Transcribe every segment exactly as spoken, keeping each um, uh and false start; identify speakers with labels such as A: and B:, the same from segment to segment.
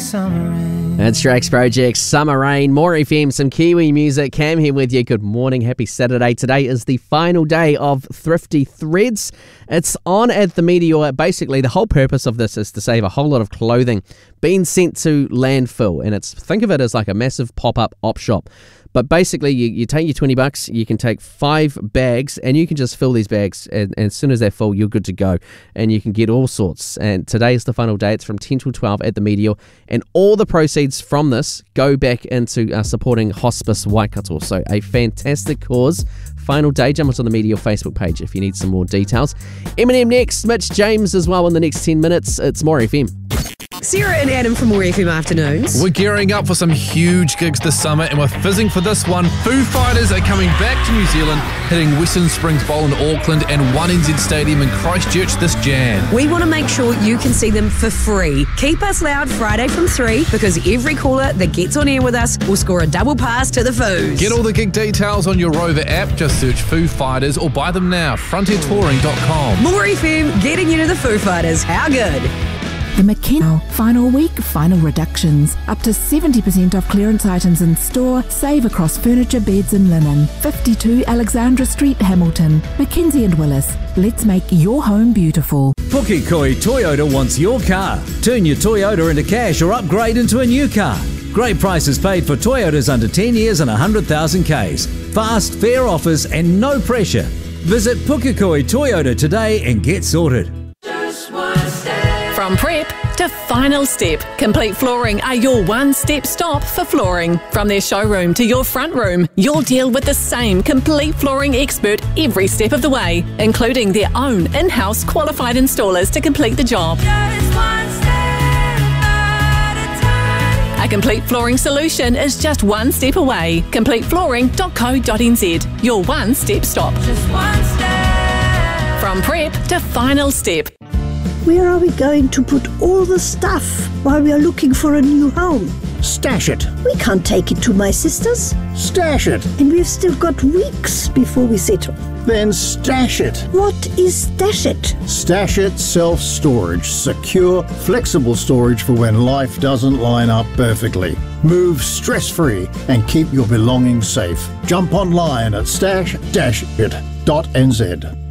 A: summer rain.
B: It's Drax Project, Summer Rain, More F M, some Kiwi music. Cam here with you. Good morning. Happy Saturday. Today is the final day of Thrifty Threads. It's on at the Meteor. Basically, the whole purpose of this is to save a whole lot of clothing being sent to landfill. And it's think of it as like a massive pop-up op shop. But basically, you, you take your twenty bucks, you can take five bags, and you can just fill these bags, and, and as soon as they're full, you're good to go. And you can get all sorts. And today is the final day. It's from ten till twelve at the Meteor. And all the proceeds from this go back into uh, supporting Hospice Waikato. So a fantastic cause. Final day. Jump onto the Meteor Facebook page if you need some more details. Eminem next. Mitch James as well in the next ten minutes. It's More F M.
C: Sarah and Adam from More F M Afternoons.
D: We're gearing up for some huge gigs this summer, and we're fizzing for this one. Foo Fighters are coming back to New Zealand, hitting Western Springs Bowl in Auckland and one N Z Stadium in Christchurch this Jan.
C: We want to make sure you can see them for free. Keep us loud Friday from three, because every caller that gets on air with us will score a double pass to the Foos.
D: Get all the gig details on your Rover app. Just search Foo Fighters or buy them now. frontier touring dot com.
C: More F M, getting you to the Foo Fighters. How good?
E: The McKenna final week, final reductions. Up to seventy percent off clearance items in store. Save across furniture, beds and linen. fifty-two Alexandra Street, Hamilton. Mackenzie and Willis. Let's make your home beautiful.
F: Pukekohe Toyota wants your car. Turn your Toyota into cash or upgrade into a new car. Great prices paid for Toyotas under ten years and one hundred thousand kays. Fast, fair offers and no pressure. Visit Pukekohe Toyota today and get sorted.
G: From prep to final step, Complete Flooring are your one-step stop for flooring. From their showroom to your front room, you'll deal with the same Complete Flooring expert every step of the way, including their own in-house qualified installers to complete the job. A Complete Flooring solution is just one step away. complete flooring dot co dot n z, your one-step stop. Just one step. From prep to final step.
H: Where are we going to put all the stuff while we are looking for a new home?
I: Stash it.
H: We can't take it to my sister's.
I: Stash it.
H: And we've still got weeks before we settle.
I: Then stash it.
H: What is Stash It?
I: Stash It self-storage. Secure, flexible storage for when life doesn't line up perfectly. Move stress-free and keep your belongings safe. Jump online at stash dash it dot n z.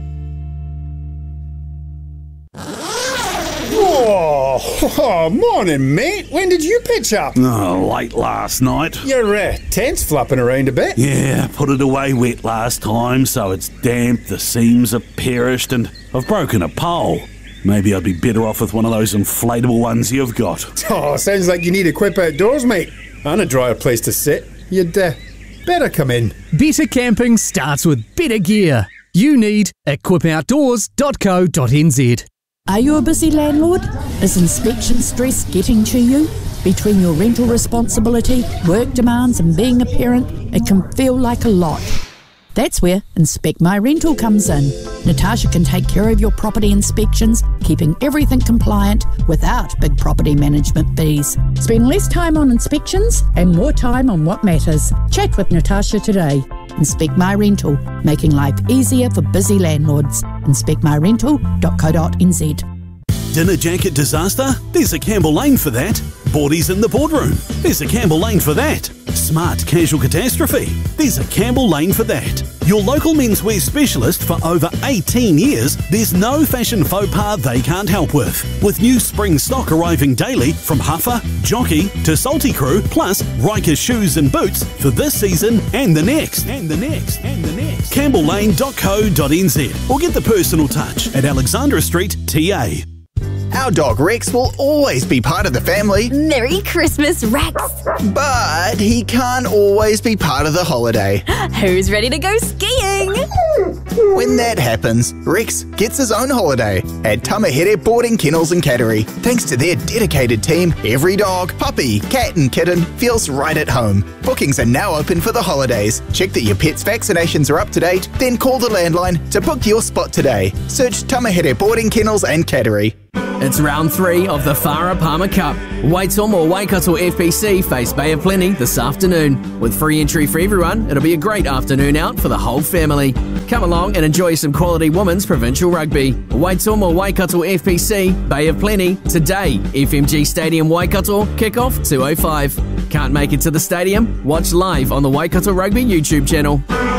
J: Oh, oh, morning, mate. When did you pitch up?
K: Oh, late last night.
J: Your uh, tent's flopping around a bit.
K: Yeah, put it away wet last time, so it's damp, the seams are perished, and I've broken a pole. Maybe I'd be better off with one of those inflatable ones you've got.
J: Oh, sounds like you need a quip outdoors, mate. And a drier place to sit. You'd uh, better come in.
L: Better camping starts with better gear. You need equip outdoors dot co dot n z.
E: Are you a busy landlord? Is inspection stress getting to you? Between your rental responsibility, work demands and being a parent, it can feel like a lot. That's where Inspect My Rental comes in. Natasha can take care of your property inspections, keeping everything compliant without big property management fees. Spend less time on inspections and more time on what matters. Chat with Natasha today. Inspect My Rental, making life easier for busy landlords. inspect my rental dot co dot n z.
K: Dinner jacket disaster? There's a Campbell Lane for that. Boardies in the boardroom? There's a Campbell Lane for that. Smart casual catastrophe? There's a Campbell Lane for that. Your local menswear specialist for over eighteen years, there's no fashion faux pas they can't help with. With new spring stock arriving daily from Huffer, Jockey to Salty Crew, plus Riker shoes and boots for this season and the next, and the next, and the next. campbell lane dot co dot n z or get the personal touch at Alexandra Street, T A.
M: Our dog Rex will always be part of the family.
N: Merry Christmas, Rex!
M: But he can't always be part of the holiday.
N: Who's ready to go skiing?
M: When that happens, Rex gets his own holiday at Tamahere Boarding Kennels and Cattery. Thanks to their dedicated team, every dog, puppy, cat and kitten feels right at home. Bookings are now open for the holidays. Check that your pet's vaccinations are up to date, then call the landline to book your spot today. Search Tamahere Boarding Kennels and Cattery.
B: It's round three of the Farah Palmer Cup. Waitom or Waikato F P C face Bay of Plenty this afternoon. With free entry for everyone, it'll be a great afternoon out for the whole family. Come along and enjoy some quality women's provincial rugby. Waitomo Waikato F P C, Bay of Plenty, today. F M G Stadium Waikato, kick-off two oh five. Can't make it to the stadium? Watch live on the Waikato Rugby YouTube channel.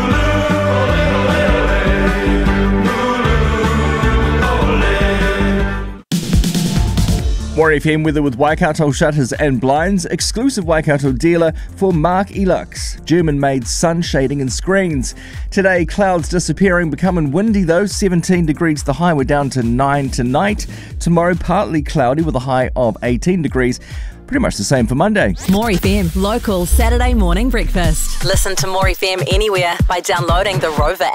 A: More F M weather with Waikato Shutters and Blinds, exclusive Waikato dealer for Mark Elux, German-made sun shading and screens. Today, clouds disappearing, becoming windy though, seventeen degrees the high, we're down to nine tonight. Tomorrow, partly cloudy with a high of eighteen degrees. Pretty much the same for Monday.
O: More F M, local Saturday morning breakfast. Listen to More F M anywhere by downloading the Rover app.